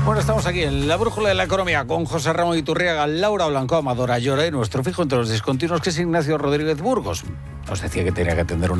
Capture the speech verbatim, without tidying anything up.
Bueno, estamos aquí en la brújula de la economía con José Ramón Iturriaga, Laura Blanco, Amador Ayora y nuestro fijo entre los discontinuos, que es Ignacio Rodríguez Burgos. Nos decía que tenía que atender una